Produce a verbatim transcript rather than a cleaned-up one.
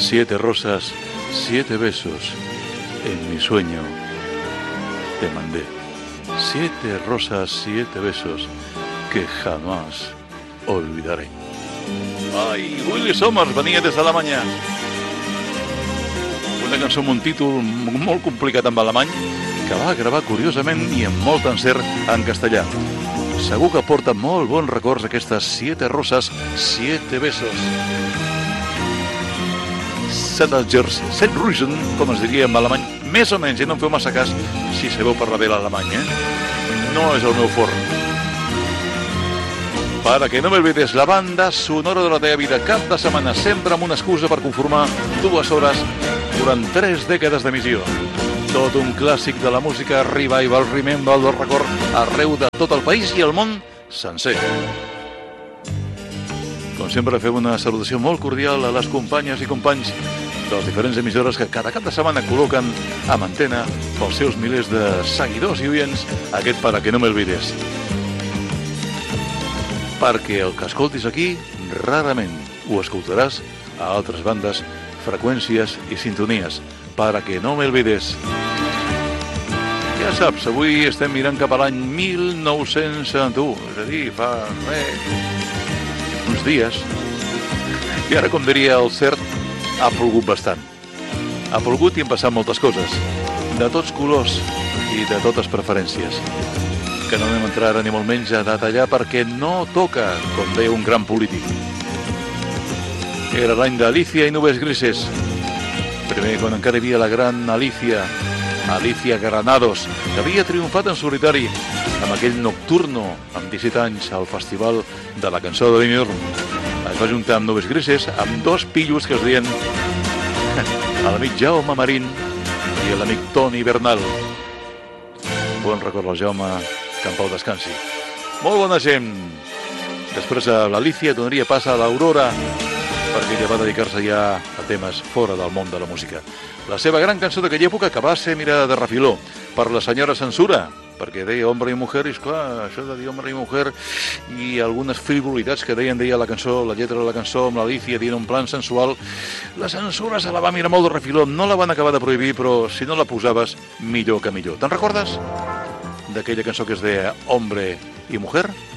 Siete rosas, siete besos, en mi sueño te mandé. Siete rosas, siete besos, que jamás olvidaré. Ai, Willy Somers venia des d'Alemanya. Una cançó amb un títol molt complicat en alemany que va gravar curiosament i amb molt encert en castellà. Segur que porta molt bons records aquestes siete rosas, siete besos. Setagers, set Rusen, com es diria en alemany, més o menys, i no em feu massa cas si sabeu parlar bé l'alemany, eh? No és el meu forn. Para que no me olvides, la banda sonora de la teva vida, cap de setmana, sempre amb una excusa per conformar dues hores durant tres dècades d'emissió. Tot un clàssic de la música revival, remember, del record arreu de tot el país i el món sencer. Com sempre, fem una salutació molt cordial a les companyes i companys de les diferents emissores que cada cap de setmana col·loquen amb antena pels seus milers de seguidors i oients aquest Para que no me olvides. Perquè el que escoltis aquí rarament ho escoltaràs a altres bandes, freqüències i sintonies. Para que no me olvides. Ja saps, avui estem mirant cap a l'any mil nou-cents setanta-u, és a dir, fa res, uns dies. I ara, com diria el Cert, ha plogut bastant. Ha plogut i han passat moltes coses, de tots colors i de totes preferències, que no anem a entrar ni molt menys a detallar perquè no toca, com deia un gran polític. Era l'any d'Alicia i Nubes Grises. Primer, quan encara hi havia la gran Alicia, Alicia Granados, que havia triomfat en solitari amb aquell nocturno amb disset anys al Festival de la Cançó de Benidorm. Es va juntar amb Nubes Grises, amb dos pillos que es deien l'amic Jaume Marín i l'amic Toni Bernal. Bon record al Jaume, que en pau descansi. Molt bona gent. Després a l'Alicia donaria pas a l'Aurora, perquè ella va dedicar-se ja a temes fora del món de la música. La seva gran cançó d'aquella època, que va ser mirada de refiló per la senyora Censura, perquè deia hombre i mujer, i esclar, això de dir hombre i mujer, i algunes frivolitats que deien, deia la cançó, la lletra de la cançó, amb l'Alicia, dient un plan sensual, la Censura se la va mirar molt de refiló, no la van acabar de prohibir, però si no la posaves, millor que millor. Te'n recordes d'aquella cançó que es deia Hombre i Mujer?